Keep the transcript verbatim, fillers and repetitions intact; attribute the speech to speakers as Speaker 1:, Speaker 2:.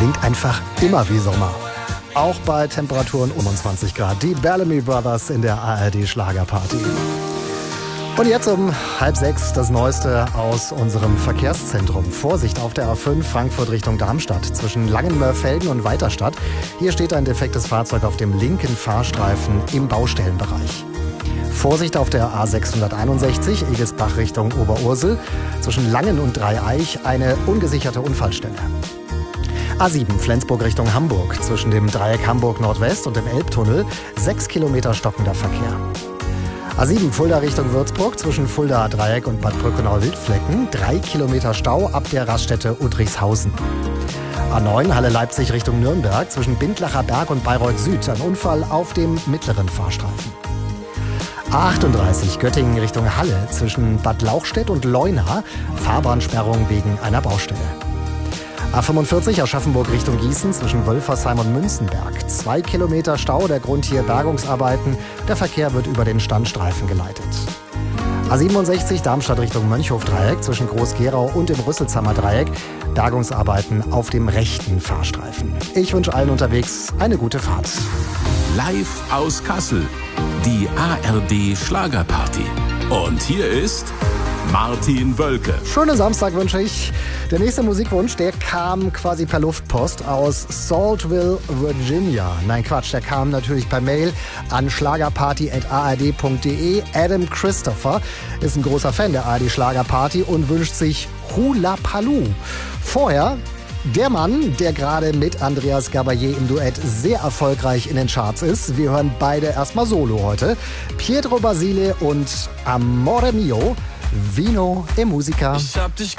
Speaker 1: klingt einfach immer wie Sommer. Auch bei Temperaturen um zwanzig Grad. Die Bellamy Brothers in der A R D Schlagerparty. Und jetzt um halb sechs das Neueste aus unserem Verkehrszentrum. Vorsicht auf der A fünf Frankfurt Richtung Darmstadt zwischen Langenmörfelden und Weiterstadt. Hier steht ein defektes Fahrzeug auf dem linken Fahrstreifen im Baustellenbereich. Vorsicht auf der A sechshunderteinundsechzig Egelsbach Richtung Oberursel zwischen Langen und Dreieich eine ungesicherte Unfallstelle. A sieben Flensburg Richtung Hamburg zwischen dem Dreieck Hamburg Nordwest und dem Elbtunnel sechs Kilometer stockender Verkehr. A sieben Fulda Richtung Würzburg zwischen Fulda Dreieck und Bad Brückenau-Wildflecken drei Kilometer Stau ab der Raststätte Udrichshausen. A neun Halle Leipzig Richtung Nürnberg zwischen Bindlacher Berg und Bayreuth Süd ein Unfall auf dem mittleren Fahrstreifen. A achtunddreißig Göttingen Richtung Halle zwischen Bad Lauchstädt und Leuna Fahrbahnsperrung wegen einer Baustelle. A fünfundvierzig Aschaffenburg Richtung Gießen zwischen Wölfersheim und Münzenberg. Zwei Kilometer Stau, der Grund hier Bergungsarbeiten. Der Verkehr wird über den Standstreifen geleitet. A siebenundsechzig Darmstadt Richtung Mönchhof-Dreieck zwischen Groß-Gerau und dem Rüsselsheimer Dreieck. Bergungsarbeiten auf dem rechten Fahrstreifen. Ich wünsche allen unterwegs eine gute Fahrt.
Speaker 2: Live aus Kassel, die A R D Schlagerparty. Und hier ist Martin Wölke.
Speaker 1: Schönen Samstag wünsche ich. Der nächste Musikwunsch, der kam quasi per Luftpost aus Saltville, Virginia. Nein, Quatsch, der kam natürlich per Mail an schlagerparty at a r d punkt d e. Adam Christopher ist ein großer Fan der A R D Schlagerparty und wünscht sich Hula Paloo. Vorher der Mann, der gerade mit Andreas Gabayé im Duett sehr erfolgreich in den Charts ist. Wir hören beide erstmal solo heute. Pietro Basile und Amore Mio, Vino e Musica.
Speaker 3: Ich hab dich